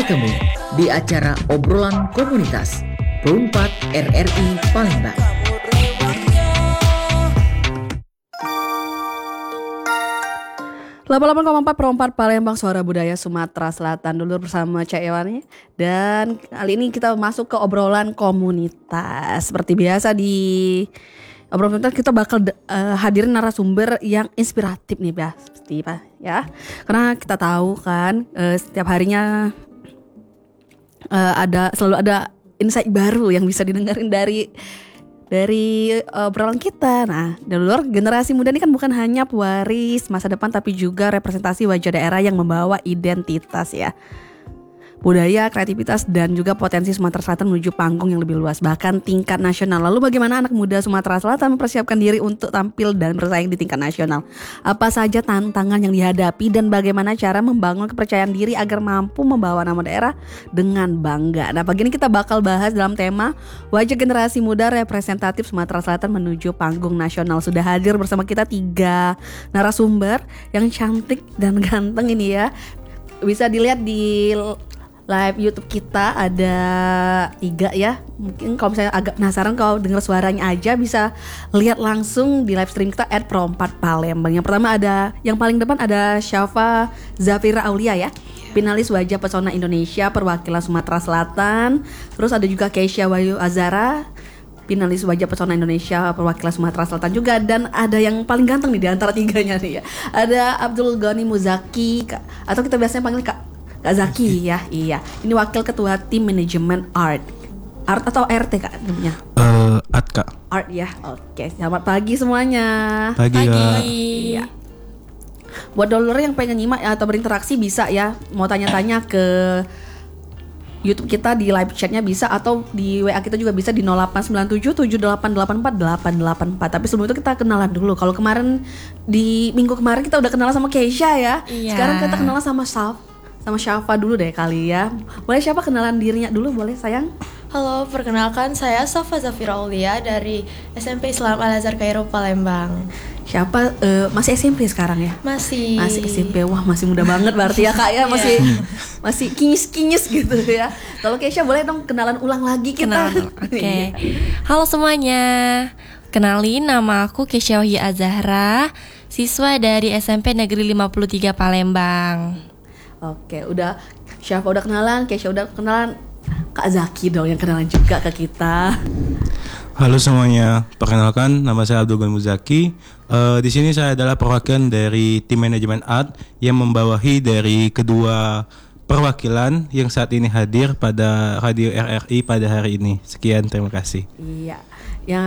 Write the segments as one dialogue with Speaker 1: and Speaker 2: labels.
Speaker 1: bertemu di acara obrolan komunitas Pro4 RRI Palembang.
Speaker 2: Delapan 88,4 Pro4 Palembang, suara budaya Sumatera Selatan. Dulu bersama Cak Ewani. Dan kali ini kita masuk ke obrolan komunitas. Seperti biasa di obrolan komunitas kita bakal hadirin narasumber yang inspiratif nih pasti Pak ya. Karena kita tahu kan setiap harinya selalu ada insight baru yang bisa didengarin dari obrolan kita. Nah, dari luar generasi muda ini kan bukan hanya pewaris masa depan tapi juga representasi wajah daerah yang membawa identitas ya, budaya, kreativitas dan juga potensi Sumatera Selatan menuju panggung yang lebih luas bahkan tingkat nasional. Lalu bagaimana anak muda Sumatera Selatan mempersiapkan diri untuk tampil dan bersaing di tingkat nasional? Apa saja tantangan yang dihadapi dan bagaimana cara membangun kepercayaan diri agar mampu membawa nama daerah dengan bangga? Nah, pagi ini kita bakal bahas dalam tema wajah generasi muda representatif Sumatera Selatan menuju panggung nasional. Sudah hadir bersama kita 3 narasumber yang cantik dan ganteng ini ya. Bisa dilihat di live YouTube kita ada 3 ya. Mungkin kalau misalnya agak penasaran kalau dengar suaranya aja bisa lihat langsung di live stream kita @Pro4 Palembang. Yang pertama yang paling depan ada Syafa Zafira Aulia ya, finalis Wajah Pesona Indonesia perwakilan Sumatera Selatan. Terus ada juga Keisha Wahyu Azhara, finalis Wajah Pesona Indonesia perwakilan Sumatera Selatan juga. Dan ada yang paling ganteng nih di antara 3-nya nih ya. Ada Abdul Ghani Muzaki atau kita biasanya panggil Kak Zaki ya, iya. Ini wakil ketua tim manajemen art atau RT Kak namanya?
Speaker 3: Art Kak.
Speaker 2: Art ya, oke. Selamat pagi semuanya.
Speaker 3: Pagi.
Speaker 2: Iya. Buat downloader yang pengen nyimak atau berinteraksi bisa ya, mau tanya-tanya ke YouTube kita di live chatnya bisa, atau di WA kita juga bisa di 0897 7884 884. Tapi sebelum itu kita kenalan dulu. Kalau kemarin di minggu kemarin kita udah kenalan sama Keisha ya.
Speaker 4: Iya.
Speaker 2: Sekarang kita kenalan sama Syafa dulu deh kali ya. Boleh Syafa kenalan dirinya dulu boleh sayang?
Speaker 4: Halo, perkenalkan saya Syafa Zafira Aulia dari SMP Islam Al Azhar Kairo Palembang.
Speaker 2: Syafa masih SMP sekarang ya?
Speaker 4: Masih
Speaker 2: SMP. Wah, masih muda banget berarti ya Kak ya. Masih kinyis-kinyis gitu ya. Kalau Keisha boleh dong kenalan ulang lagi kita.
Speaker 4: Oke. Halo semuanya. Kenalin, nama aku Keisha Wahyu Azhara, siswa dari SMP Negeri 53 Palembang.
Speaker 2: Oke, udah Syafa udah kenalan, Keisha udah kenalan, Kak Zaki dong yang kenalan juga ke kita.
Speaker 3: Halo semuanya, perkenalkan nama saya Abdul Ghani Muzaki. Di sini saya adalah perwakilan dari tim manajemen art yang membawahi dari kedua perwakilan yang saat ini hadir pada Radio RRI pada hari ini. Sekian, terima kasih.
Speaker 2: Iya, ya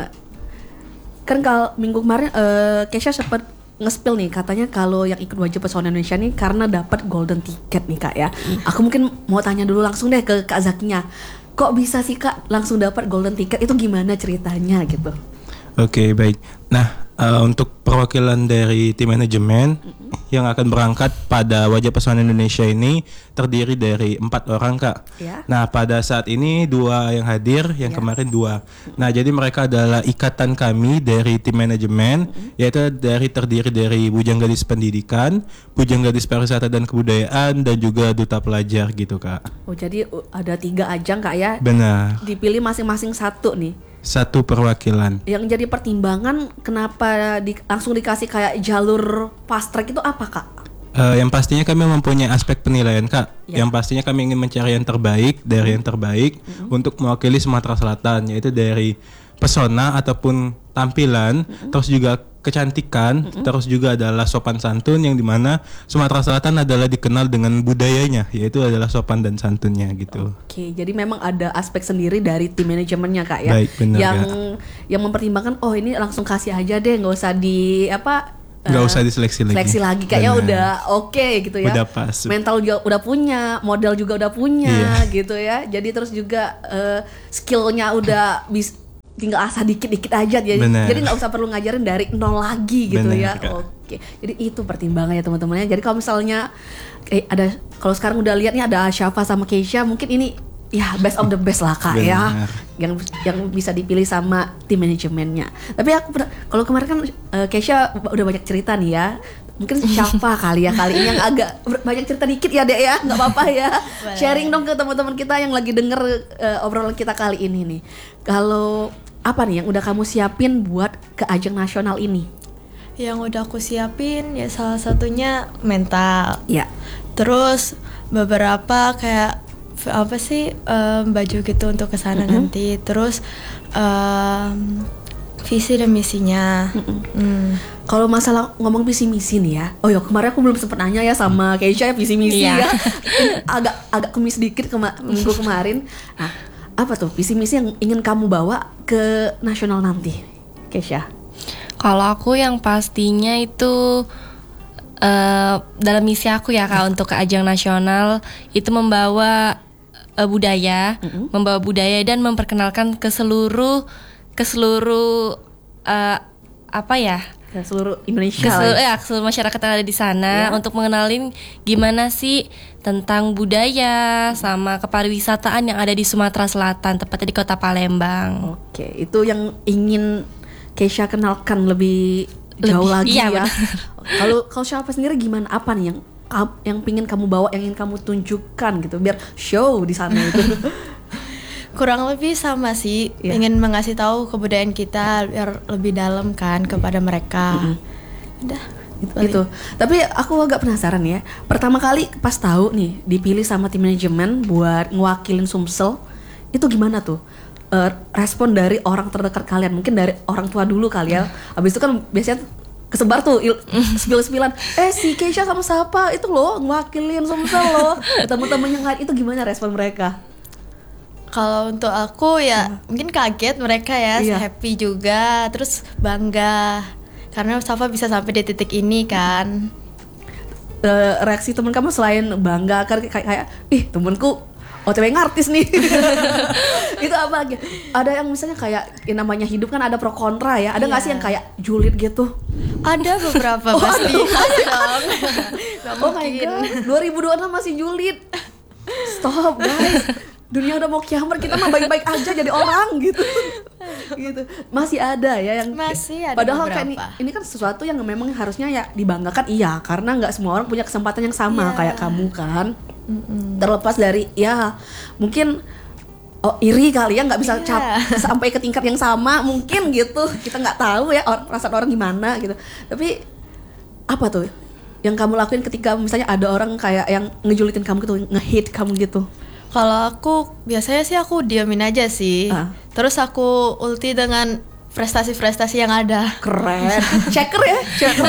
Speaker 2: kan kalau minggu kemarin Keisha sempat nge-spill nih katanya kalau yang ikut Wajah Pesona Indonesia nih karena dapat golden ticket nih Kak ya. Aku mungkin mau tanya dulu langsung deh ke Kak Zakinya. Kok bisa sih Kak langsung dapat golden ticket, itu gimana ceritanya gitu?
Speaker 3: Oke, baik. Nah, untuk perwakilan dari tim manajemen yang akan berangkat pada Wajah Pesona Indonesia ini terdiri dari 4 orang Kak.
Speaker 2: Ya.
Speaker 3: Nah, pada saat ini 2 yang hadir, yang kemarin 2. Nah, jadi mereka adalah ikatan kami dari tim manajemen, yaitu terdiri dari Bujang Gadis Pendidikan, Bujang Gadis Pariwisata dan Kebudayaan, dan juga Duta Pelajar gitu Kak.
Speaker 2: Oh, jadi ada 3 ajang Kak ya?
Speaker 3: Benar.
Speaker 2: Dipilih masing-masing 1 nih.
Speaker 3: 1 perwakilan.
Speaker 2: Yang jadi pertimbangan kenapa langsung dikasih kayak jalur fast track itu apa Kak?
Speaker 3: Yang pastinya kami mempunyai aspek penilaian Kak.
Speaker 2: Ya.
Speaker 3: Yang pastinya kami ingin mencari yang terbaik dari yang terbaik untuk mewakili Sumatera Selatan, yaitu dari pesona ataupun tampilan, terus juga kecantikan, terus juga adalah sopan santun, yang dimana Sumatera Selatan adalah dikenal dengan budayanya, yaitu adalah sopan dan santunnya gitu.
Speaker 2: Oke, jadi memang ada aspek sendiri dari tim manajemennya Kak ya.
Speaker 3: Baik, benar,
Speaker 2: yang mempertimbangkan ini langsung kasih aja deh, nggak usah
Speaker 3: nggak usah diseleksi lagi.
Speaker 2: Seleksi lagi kayaknya udah oke gitu ya.
Speaker 3: Udah pas.
Speaker 2: Mental juga udah punya, modal juga udah punya gitu ya. Jadi terus juga skillnya udah tinggal asah dikit-dikit aja, jadi nggak usah perlu ngajarin dari nol lagi gitu. Bener, ya Kak. Oke, jadi itu pertimbangannya teman-temannya. Jadi kalau misalnya kalau sekarang udah lihat nih ada Syafa sama Keisha, mungkin ini ya best of the best lah Kak. Bener. Ya yang bisa dipilih sama tim manajemennya. Tapi aku kalau kemarin kan Keisha udah banyak cerita nih ya, Mungkin siapa kali ini yang agak banyak cerita dikit ya Dek ya, nggak apa-apa ya. Sharing dong ke teman-teman kita yang lagi denger obrolan kita kali ini nih. Kalau apa nih yang udah kamu siapin buat ke ajang nasional ini?
Speaker 5: Yang udah aku siapin ya salah satunya mental.
Speaker 2: Ya.
Speaker 5: Terus beberapa kayak apa sih baju gitu untuk kesana nanti. Terus visi dan misinya.
Speaker 2: Kalau masalah ngomong visi misi nih ya, oh ya kemarin aku belum sempet nanya ya sama Keisha ya visi misi ya. agak kumis dikit minggu kemarin. Nah, apa tuh visi misi yang ingin kamu bawa ke nasional nanti, Keisha?
Speaker 4: Kalau aku yang pastinya itu dalam misi aku ya Kak untuk ke ajang nasional itu membawa budaya, dan memperkenalkan ke seluruh apa ya?
Speaker 2: Ke seluruh Indonesia.
Speaker 4: Ke seluruh masyarakat yang ada di sana untuk mengenalin gimana sih tentang budaya sama kepariwisataan yang ada di Sumatera Selatan, tepatnya di Kota Palembang.
Speaker 2: Oke, itu yang ingin Keisha kenalkan lebih jauh lagi ya. Kalau siapa sendiri gimana? Apa nih yang pingin kamu bawa, yang ingin kamu tunjukkan gitu biar show di sana itu?
Speaker 5: Kurang lebih sama sih, ingin mengasih tahu kebudayaan kita biar lebih dalam kan kepada mereka. Udah
Speaker 2: gitu. Tapi aku agak penasaran ya. Pertama kali pas tahu nih dipilih sama tim manajemen buat ngewakilin Sumsel, itu gimana tuh? Respon dari orang terdekat kalian, mungkin dari orang tua dulu kali ya. Abis itu kan biasanya kesebar tuh spill-spillan. Si Keisha sama siapa itu loh ngewakilin Sumsel loh. Teman-teman yang lain itu gimana respon mereka?
Speaker 5: Kalau untuk aku ya mungkin kaget mereka ya, happy juga, terus bangga karena Safa bisa sampai di titik ini kan.
Speaker 2: Reaksi temen kamu selain bangga kan kayak temenku OTW ngartis nih. Itu apa lagi? Ada yang misalnya kayak yang namanya hidup kan ada pro kontra ya. Ada nggak sih yang kayak julid gitu?
Speaker 5: Ada beberapa pasti. Ada dong.
Speaker 2: Oh my god, 2026 masih julid. Stop guys. Dunia udah mau kiamat, kita mah baik-baik aja jadi orang gitu. Masih ada ya yang
Speaker 5: masih ada.
Speaker 2: Padahal
Speaker 5: beberapa.
Speaker 2: kayak ini kan sesuatu yang memang harusnya ya dibanggakan karena nggak semua orang punya kesempatan yang sama kayak kamu kan. Terlepas dari mungkin iri kali ya nggak bisa sampai ke tingkat yang sama mungkin gitu. Kita nggak tahu ya perasaan orang gimana gitu. Tapi apa tuh yang kamu lakuin ketika misalnya ada orang kayak yang ngejulitin kamu gitu, nge-hate kamu gitu?
Speaker 5: Kalau aku biasanya sih aku diamin aja sih. Terus aku ulti dengan prestasi-prestasi yang ada.
Speaker 2: Keren. Checker ya,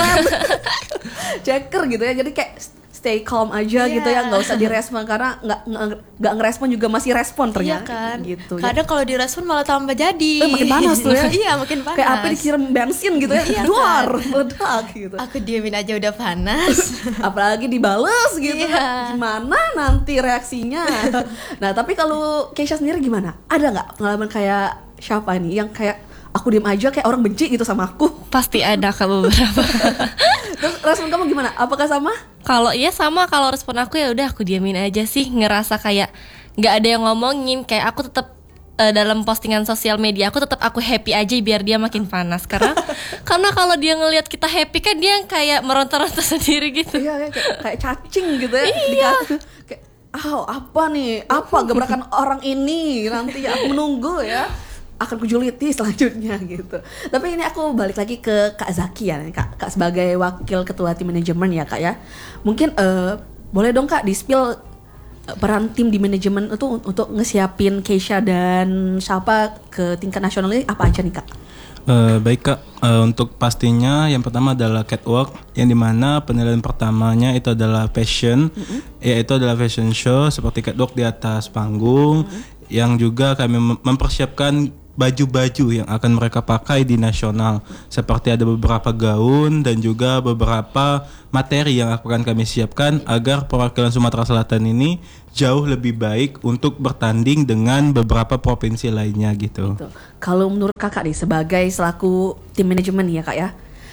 Speaker 2: checker gitu ya. Jadi kayak stay calm aja gitu ya, nggak usah direspon karena nggak ngerespon juga masih respon ternyata.
Speaker 5: Iya kan.
Speaker 2: Gitu.
Speaker 5: Kadang kalau direspon malah tambah jadi.
Speaker 2: Makin panas tuh ya.
Speaker 5: Iya makin panas.
Speaker 2: Kayak api disiram bensin gitu ya. Duar, meledak gitu.
Speaker 5: Aku diamin aja udah panas.
Speaker 2: Apalagi dibales gitu. Gimana nanti reaksinya? Nah tapi kalau Keisha sendiri gimana? Ada nggak pengalaman kayak siapa nih yang kayak aku diem aja kayak orang benci gitu sama aku?
Speaker 4: Pasti ada Kak beberapa.
Speaker 2: Terus respon kamu gimana? Apakah sama?
Speaker 4: Kalau sama, kalau respon aku ya udah aku diamin aja sih, ngerasa kayak nggak ada yang ngomongin, kayak aku tetap dalam postingan sosial media aku happy aja biar dia makin panas karena kalau dia ngelihat kita happy kan dia kayak meronta-ronta sendiri gitu.
Speaker 2: Iya kayak cacing gitu ya. Iya. Kayak apa nih? Apa gebrakan orang ini? Nanti aku menunggu ya. Akan kujuliti selanjutnya gitu. Tapi ini aku balik lagi ke Kak Zaki ya, Kak sebagai wakil ketua tim manajemen ya Kak ya. Mungkin boleh dong Kak di-spill peran tim di manajemen itu untuk ngesiapin Keisha dan Shalfa ke tingkat nasional ini apa aja nih Kak?
Speaker 3: Baik Kak, untuk pastinya yang pertama adalah catwalk, yang dimana penilaian pertamanya itu adalah fashion, yaitu adalah fashion show seperti catwalk di atas panggung, yang juga kami mempersiapkan baju-baju yang akan mereka pakai di nasional, seperti ada beberapa gaun dan juga beberapa materi yang akan kami siapkan agar perwakilan Sumatera Selatan ini jauh lebih baik untuk bertanding dengan beberapa provinsi lainnya gitu.
Speaker 2: Kalau menurut kakak nih sebagai selaku tim manajemen ya Kak ya,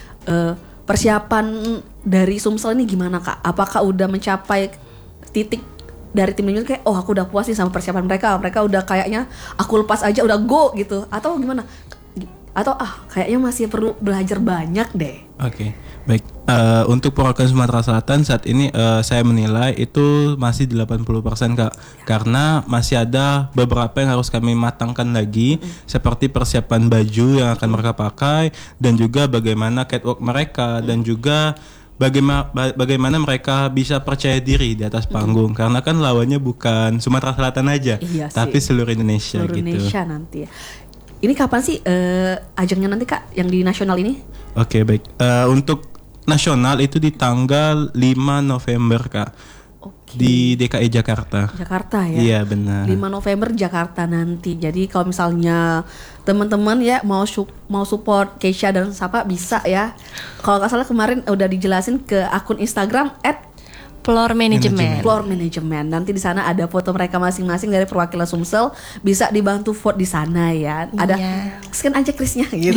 Speaker 2: persiapan dari Sumsel ini gimana Kak? Apakah udah mencapai titik dari tim manajemen kayak aku udah puas nih sama persiapan mereka udah kayaknya aku lepas aja udah go gitu, atau gimana? Atau kayaknya masih perlu belajar banyak deh?
Speaker 3: Oke, baik. Untuk perwakilan Sumatera Selatan saat ini saya menilai itu masih 80% Kak. Karena masih ada beberapa yang harus kami matangkan lagi, seperti persiapan baju yang akan mereka pakai, dan juga bagaimana catwalk mereka, dan juga bagaimana mereka bisa percaya diri di atas panggung. Karena kan lawannya bukan Sumatera Selatan aja,
Speaker 2: Iya sih.
Speaker 3: tapi seluruh Indonesia
Speaker 2: Seluruh
Speaker 3: gitu.
Speaker 2: Indonesia nanti ya. Ini kapan sih ajangnya nanti Kak yang di nasional ini?
Speaker 3: Oke, baik. Untuk nasional itu di tanggal 5 November Kak.
Speaker 2: Oke.
Speaker 3: Di DKI Jakarta.
Speaker 2: Jakarta ya.
Speaker 3: Iya benar.
Speaker 2: 5 November Jakarta nanti. Jadi kalau misalnya teman-teman ya mau support Keisha dan Sapa bisa ya. Kalau nggak salah kemarin udah dijelasin ke akun Instagram
Speaker 4: Floor Management.
Speaker 2: Floor Management. Nanti di sana ada foto mereka masing-masing dari perwakilan Sumsel, bisa dibantu vote di sana ya. Ada
Speaker 4: Iya.
Speaker 2: scan aja krisnya gitu.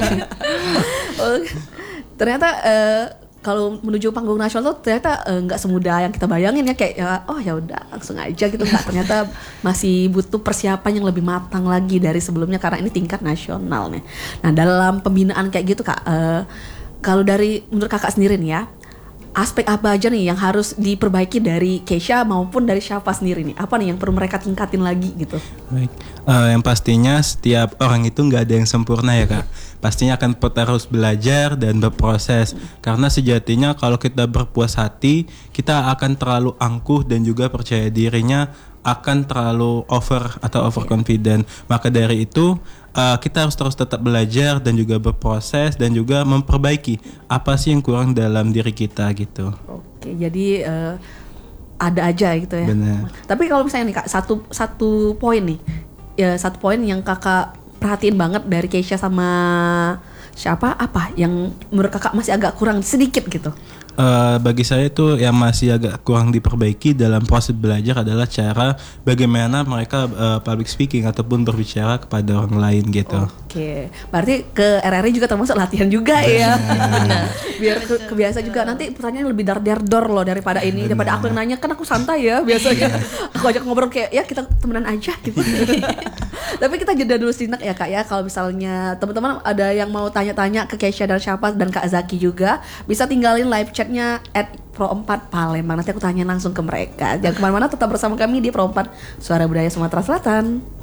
Speaker 2: Oh, ternyata kalau menuju panggung nasional tuh ternyata nggak semudah yang kita bayangin ya, kayak ya udah langsung aja gitu, nggak, ternyata masih butuh persiapan yang lebih matang lagi dari sebelumnya karena ini tingkat nasional nih. Nah dalam pembinaan kayak gitu Kak, kalau dari menurut Kakak sendiri nih ya, aspek apa aja nih yang harus diperbaiki dari Keisha maupun dari Syafa sendiri nih? Apa nih yang perlu mereka tingkatin lagi gitu?
Speaker 3: Baik. Yang pastinya setiap orang itu nggak ada yang sempurna ya Kak. Pastinya akan terus belajar dan berproses. Karena sejatinya kalau kita berpuas hati, kita akan terlalu angkuh dan juga percaya dirinya akan terlalu overconfident. Maka dari itu kita harus terus tetap belajar dan juga berproses dan juga memperbaiki apa sih yang kurang dalam diri kita gitu.
Speaker 2: Oke, jadi ada aja gitu ya.
Speaker 3: Benar.
Speaker 2: Tapi kalau misalnya nih Kak, satu poin nih, ya satu poin yang Kakak perhatiin banget dari Keisha sama siapa, apa yang menurut Kakak masih agak kurang sedikit gitu?
Speaker 3: Bagi saya itu yang masih agak kurang diperbaiki dalam proses belajar adalah cara bagaimana mereka public speaking ataupun berbicara kepada orang lain gitu.
Speaker 2: Oke, berarti ke RRI juga termasuk latihan juga ya. Biar kebiasa juga, nanti pertanyaan lebih dar-dar-dor loh daripada ini, daripada aku yang nanya, kan aku santai ya biasanya. Aku ajak ngobrol kayak ya kita temenan aja gitu. Tapi kita jeda dulu sejenak ya Kak ya. Kalau misalnya teman-teman ada yang mau tanya-tanya ke Keisha dan Syafa dan Kak Zaki juga, bisa tinggalin live chatnya @pro4 Palembang. Nanti aku tanya langsung ke mereka. Jangan kemana-mana, tetap bersama kami di Pro4 Suara Budaya Sumatera Selatan.